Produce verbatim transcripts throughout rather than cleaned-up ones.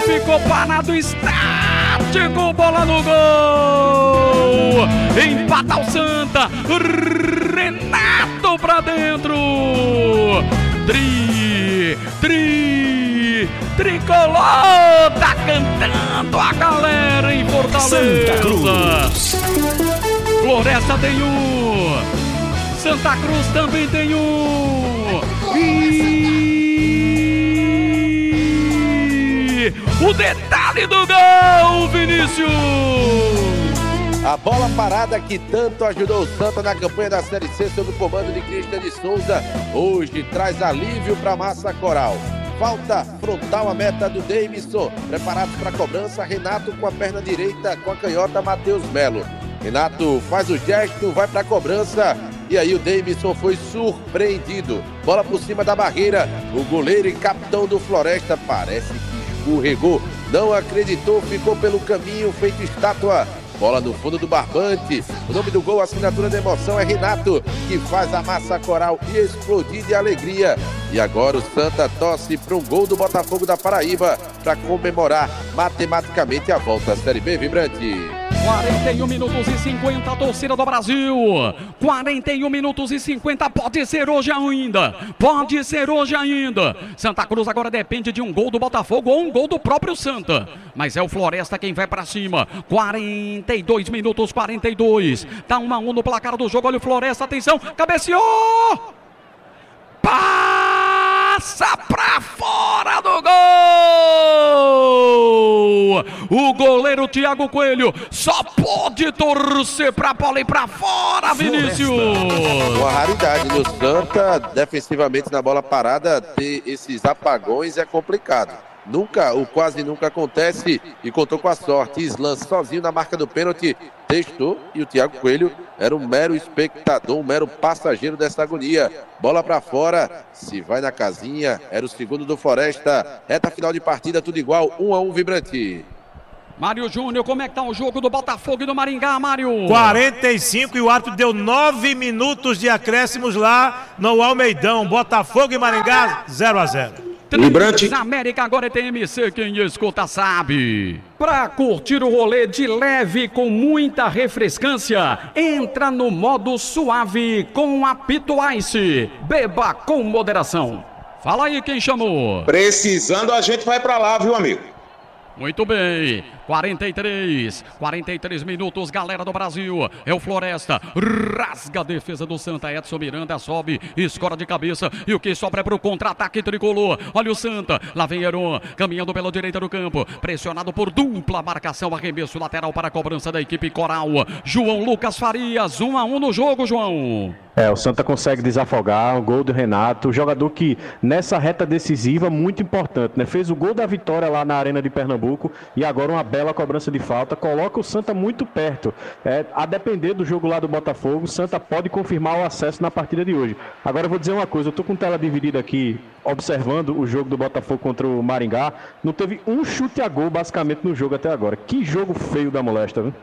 ficou parado, estático, bola no gol. Empata o Santa, Renato pra dentro. Tri, tri, tricolor, tá cantando a galera em Fortaleza. Santa Cruz. Floresta tem um, Santa Cruz também tem um. E o detalhe do gol, Vinícius. A bola parada que tanto ajudou o Santa na campanha da Série C sob o comando de Cristian de Souza, hoje traz alívio para a massa coral. Falta frontal à meta do Davidson, preparado para a cobrança, Renato com a perna direita, com a canhota, Matheus Melo. Renato faz o gesto, vai para a cobrança, e aí o Davidson foi surpreendido. Bola por cima da barreira, o goleiro e capitão do Floresta parece que escorregou, não acreditou, ficou pelo caminho, feito estátua. Bola no fundo do barbante. O nome do gol, a assinatura da emoção é Renato, que faz a massa coral explodir de alegria. E agora o Santa torce para um gol do Botafogo da Paraíba para comemorar matematicamente a volta à Série B, Vibrante. quarenta e um minutos e cinquenta, torcida do Brasil. quarenta e um minutos e cinquenta, pode ser hoje ainda. Pode ser hoje ainda. Santa Cruz agora depende de um gol do Botafogo ou um gol do próprio Santa. Mas é o Floresta quem vai pra cima. quarenta e dois minutos, quarenta e dois. Tá um a um no placar do jogo. Olha o Floresta, atenção. Cabeceou! Passa pra fora do gol! O goleiro Thiago Coelho só pode torcer pra bola ir pra fora, Vinícius! Uma raridade no Santa, defensivamente na bola parada, ter esses apagões é complicado. Nunca, ou quase nunca acontece, e contou com a sorte. Islan sozinho na marca do pênalti, testou, e o Thiago Coelho era um mero espectador, um mero passageiro dessa agonia. Bola pra fora, se vai na casinha, era o segundo do Floresta. Reta final de partida, tudo igual, um a um, Vibrante. Mário Júnior, como é que tá o jogo do Botafogo e do Maringá, Mário? quarenta e cinco e o árbitro deu nove minutos de acréscimos lá no Almeidão. Botafogo e Maringá, zero a zero. Vibrante. América agora é T M C, quem escuta sabe. Pra curtir o rolê de leve com muita refrescância, entra no modo suave com Apito Ice. Beba com moderação. Fala aí quem chamou. Precisando a gente vai pra lá, viu, amigo? Muito bem, quarenta e três, quarenta e três minutos, galera do Brasil, é o Floresta, rasga a defesa do Santa, Edson Miranda sobe, escora de cabeça, e o que sobra é pro contra-ataque tricolor, olha o Santa, lá vem Heron, caminhando pela direita do campo, pressionado por dupla marcação, arremesso lateral para a cobrança da equipe coral, João Lucas Farias, um a um no jogo, João. É, o Santa consegue desafogar, o gol do Renato, jogador que nessa reta decisiva, muito importante, né? Fez o gol da vitória lá na Arena de Pernambuco e agora uma bela cobrança de falta, coloca o Santa muito perto. É, a depender do jogo lá do Botafogo, o Santa pode confirmar o acesso na partida de hoje. Agora eu vou dizer uma coisa, eu tô com tela dividida aqui, observando o jogo do Botafogo contra o Maringá, não teve um chute a gol basicamente no jogo até agora. Que jogo feio da molesta, viu?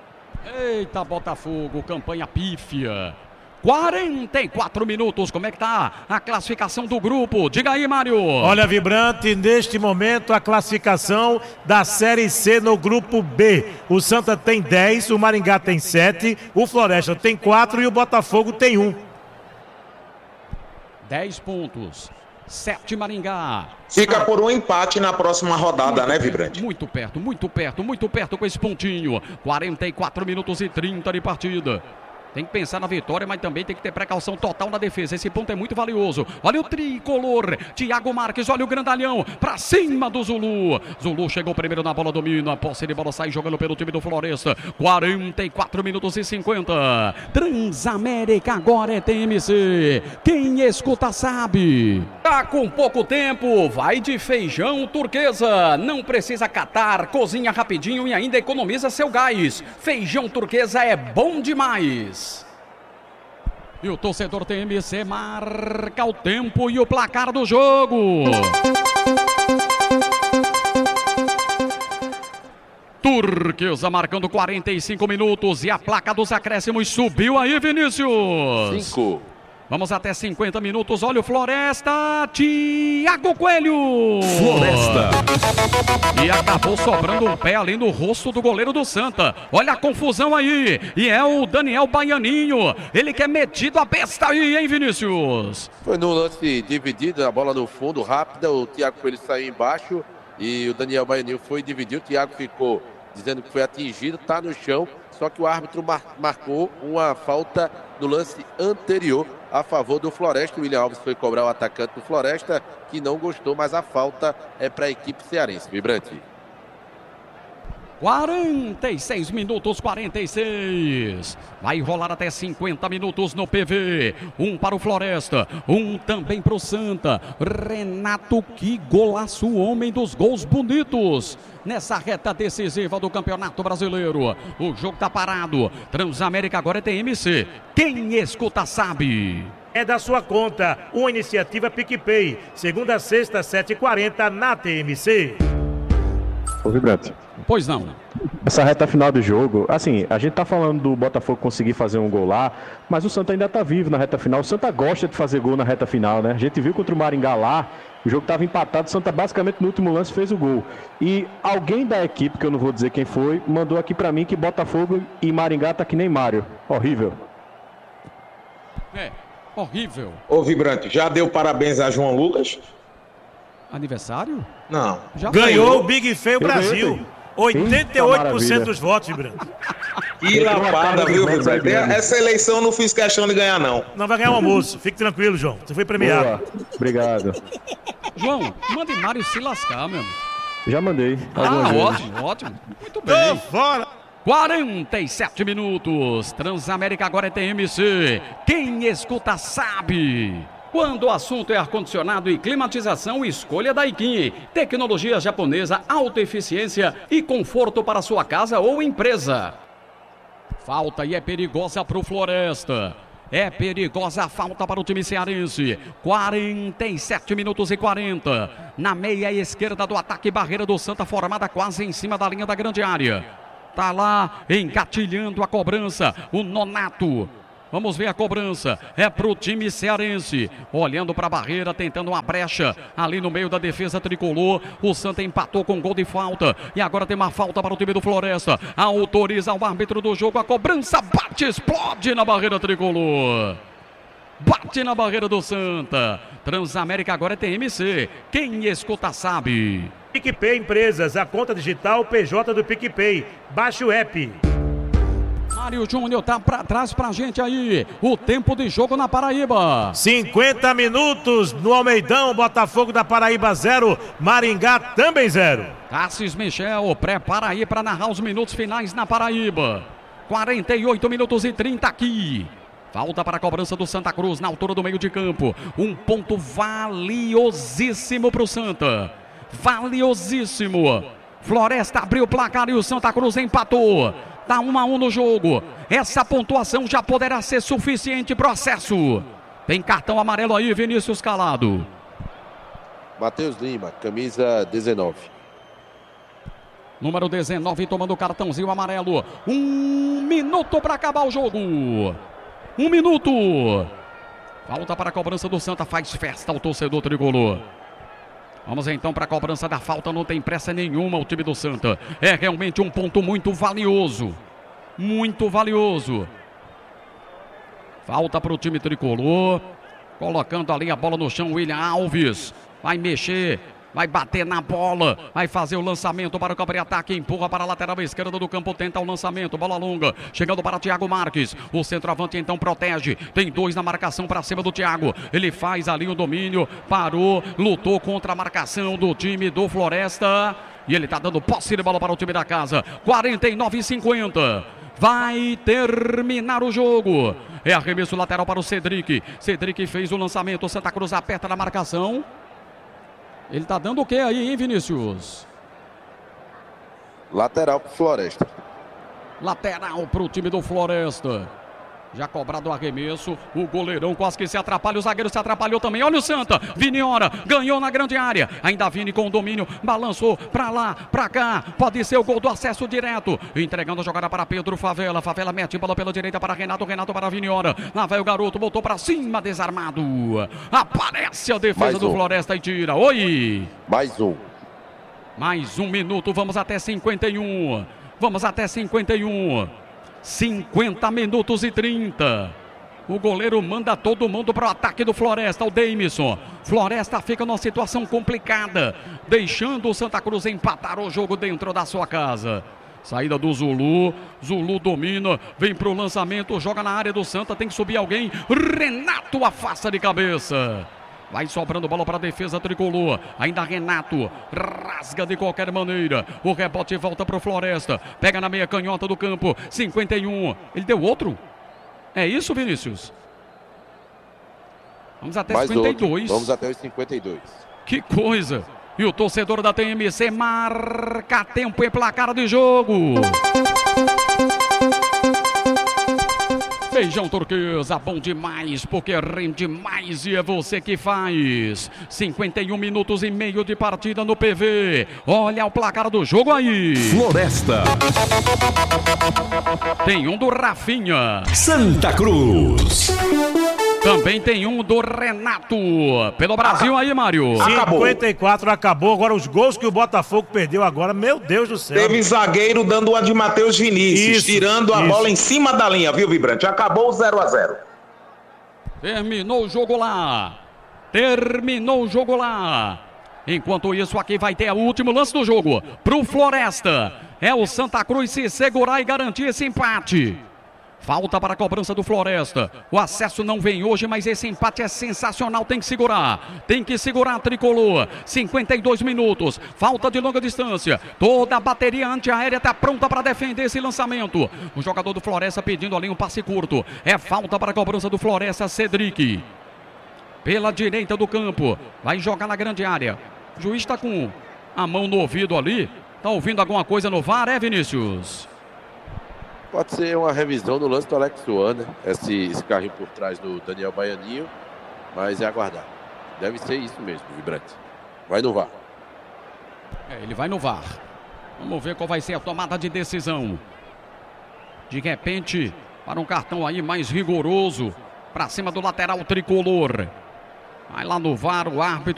Eita, Botafogo, campanha pífia. quarenta e quatro minutos, como é que tá a classificação do grupo? Diga aí, Mário. Olha, Vibrante, neste momento a classificação da Série C no grupo B. O Santa tem dez, o Maringá tem sete, o Floresta tem quatro e o Botafogo tem um. dez pontos. sete Maringá. Fica por um empate na próxima rodada, muito né, perto, Vibrante? Muito perto, muito perto, muito perto com esse pontinho. quarenta e quatro minutos e trinta de partida. Tem que pensar na vitória, mas também tem que ter precaução total na defesa. Esse ponto é muito valioso. Olha o tricolor. Thiago Marques, olha o grandalhão. Pra cima do Zulu. Zulu chegou primeiro na bola, domina. A posse de bola sai jogando pelo time do Floresta. quarenta e quatro minutos e cinquenta. Transamérica agora é T M C. Quem escuta sabe. Tá com pouco tempo. Vai de feijão turquesa. Não precisa catar. Cozinha rapidinho e ainda economiza seu gás. Feijão turquesa é bom demais. E o torcedor T M C marca o tempo e o placar do jogo. Turquesa marcando quarenta e cinco minutos e a placa dos acréscimos subiu aí, Vinícius. Cinco. Vamos até cinquenta minutos. Olha o Floresta. Thiago Coelho. Floresta. E acabou sobrando um pé ali no rosto do goleiro do Santa. Olha a confusão aí. E é o Daniel Baianinho. Ele que é metido a besta aí, hein, Vinícius? Foi no lance dividido, a bola no fundo, rápida. O Thiago Coelho saiu embaixo e o Daniel Baianinho foi dividir. O Thiago ficou dizendo que foi atingido, tá no chão. Só que o árbitro mar- marcou uma falta no lance anterior a favor do Floresta. O William Alves foi cobrar o atacante do Floresta, que não gostou, mas a falta é para a equipe cearense. Vibrante. quarenta e seis minutos, quarenta e seis. Vai rolar até cinquenta minutos no P V. Um para o Floresta, um também para o Santa. Renato, que golaço, o homem dos gols bonitos. Nessa reta decisiva do Campeonato Brasileiro. O jogo tá parado. Transamérica agora é T M C. Quem escuta sabe. É da sua conta. Uma iniciativa PicPay. Segunda a sexta, sete e quarenta na T M C. Ô, Vibrante. Pois não. Essa reta final do jogo, assim, a gente tá falando do Botafogo conseguir fazer um gol lá, mas o Santa ainda tá vivo na reta final. O Santa gosta de fazer gol na reta final, né? A gente viu contra o Maringá lá, o jogo tava empatado, o Santa basicamente no último lance fez o gol. E alguém da equipe, que eu não vou dizer quem foi, mandou aqui pra mim que Botafogo e Maringá tá que nem Mário. Horrível. É, horrível. Ô, Vibrante, já deu parabéns a João Lucas? Aniversário? Não. Já Ganhou foi. o Big Feio Eu Brasil. ganhei. oitenta e oito por cento Eita, dos votos, Vibrante. Que Eu tenho uma lapada, cara de viu, Max Vibrante? Adriano. Essa eleição eu não fiz questão de ganhar, não. Não vai ganhar o almoço. Fique tranquilo, João. Você foi premiado. Boa. Obrigado. João, mande Mário se lascar, meu. Já mandei. Ah, algumas vezes. ótimo, ótimo. Muito Tô bem. fora. quarenta e sete minutos. Transamérica agora é T M C. Quem escuta sabe. Quando o assunto é ar-condicionado e climatização, escolha Daikin. Tecnologia japonesa, alta eficiência e conforto para sua casa ou empresa. Falta e é perigosa para o Floresta. É perigosa a falta para o time cearense. quarenta e sete minutos e quarenta. Na meia esquerda do ataque, barreira do Santa formada quase em cima da linha da grande área. Tá lá engatilhando a cobrança. O Nonato. Vamos ver a cobrança. É pro time cearense. Olhando para a barreira, tentando uma brecha ali no meio da defesa tricolor. O Santa empatou com gol de falta. E agora tem uma falta para o time do Floresta. Autoriza o árbitro do jogo. A cobrança bate, explode na barreira tricolor. Bate na barreira do Santa. Transamérica agora é T M C. Quem escuta sabe. PicPay Empresas, a conta digital P J do PicPay. Baixe o app. Mário Júnior tá pra trás pra gente aí. O tempo de jogo na Paraíba. cinquenta minutos no Almeidão. Botafogo da Paraíba zero. Maringá também zero. Cassis Michel prepara aí para narrar os minutos finais na Paraíba. quarenta e oito minutos e trinta aqui. Falta para a cobrança do Santa Cruz na altura do meio de campo. Um ponto valiosíssimo para o Santa. Valiosíssimo. Floresta abriu o placar e o Santa Cruz empatou. Tá um a um no jogo. Essa pontuação já poderá ser suficiente para o acesso. Tem cartão amarelo aí, Vinícius Calado. Matheus Lima, camisa dezenove. Número dezenove tomando o cartãozinho amarelo. Um minuto para acabar o jogo. Um minuto. Falta para a cobrança do Santa. Faz festa o torcedor tricolor. Vamos então para a cobrança da falta. Não tem pressa nenhuma o time do Santa. É realmente um ponto muito valioso. Muito valioso. Falta para o time tricolor. Colocando ali a bola no chão. William Alves. Vai mexer. Vai bater na bola. Vai fazer o lançamento para o campo de ataque. Empurra para a lateral esquerda do campo. Tenta o lançamento. Bola longa. Chegando para Thiago Marques. O centroavante então protege. Tem dois na marcação para cima do Thiago. Ele faz ali o domínio. Parou. Lutou contra a marcação do time do Floresta. E ele está dando posse de bola para o time da casa. quarenta e nove e cinquenta. Vai terminar o jogo. É arremesso lateral para o Cedric. Cedric fez o lançamento. Santa Cruz aperta na marcação. Ele tá dando o que aí, hein, Vinícius? Lateral pro Floresta. Lateral pro time do Floresta. Já cobrado o arremesso, o goleirão quase que se atrapalha, o zagueiro se atrapalhou também. Olha o Santa, Viniora, ganhou na grande área. Ainda Vini com o domínio, balançou pra lá, pra cá. Pode ser o gol do acesso direto. Entregando a jogada para Pedro Favela. Favela mete bola pela direita para Renato, Renato para Viniora. Lá vai o garoto, voltou pra cima, desarmado. Aparece a defesa Mais do um. Floresta e tira. Oi! Mais um. Mais um minuto, vamos até cinquenta e um. Vamos até cinquenta e um. cinquenta minutos e trinta. O goleiro manda todo mundo para o ataque do Floresta, o Deimison. Floresta fica numa situação complicada, deixando o Santa Cruz empatar o jogo dentro da sua casa. Saída do Zulu, Zulu domina, vem para o lançamento, joga na área do Santa, tem que subir alguém. Renato afasta de cabeça. Vai sobrando bola para a defesa tricolor. Ainda Renato rasga de qualquer maneira. O rebote volta para o Floresta. Pega na meia canhota do campo. cinquenta e um. Ele deu outro? É isso, Vinícius? Vamos até Mais cinquenta e dois. outro. Vamos até os cinquenta e dois. Que coisa. E o torcedor da T M C marca tempo em placar de jogo. Feijão turquesa, bom demais, porque rende mais e é você que faz. cinquenta e um minutos e meio de partida no P V. Olha o placar do jogo aí. Floresta. Tem um do Rafinha. Santa Cruz. Também tem um do Renato. Pelo Brasil aí, Mário. cinquenta e quatro acabou. Agora os gols que o Botafogo perdeu agora, meu Deus do céu. Teve zagueiro dando uma de Matheus Vinícius, Isso, tirando a isso. bola em cima da linha, viu, Vibrante? Acabou o zero a zero. Terminou o jogo lá. Terminou o jogo lá. Enquanto isso, aqui vai ter o último lance do jogo. Pro Floresta. É o Santa Cruz se segurar e garantir esse empate. Falta para a cobrança do Floresta. O acesso não vem hoje, mas esse empate é sensacional. Tem que segurar. Tem que segurar a tricolor. cinquenta e dois minutos. Falta de longa distância. Toda a bateria antiaérea está pronta para defender esse lançamento. O jogador do Floresta pedindo ali um passe curto. É falta para a cobrança do Floresta, Cedric. Pela direita do campo. Vai jogar na grande área. O juiz está com a mão no ouvido ali. Está ouvindo alguma coisa no V A R, é, Vinícius? Pode ser uma revisão do lance do Alex Suan, né? Esse, esse carrinho por trás do Daniel Baianinho. Mas é aguardar. Deve ser isso mesmo, Vibrante. Vai no V A R. É, ele vai no V A R. Vamos ver qual vai ser a tomada de decisão. De repente, para um cartão aí mais rigoroso. Para cima do lateral tricolor. Vai lá no V A R, o árbitro.